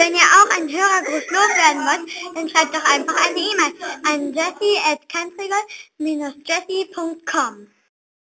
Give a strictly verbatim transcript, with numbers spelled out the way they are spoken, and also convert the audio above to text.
wenn ihr auch einen Hörergruß loswerden wollt, dann schreibt doch einfach eine E-Mail an jessie at cantrigal dash jessie punkt com.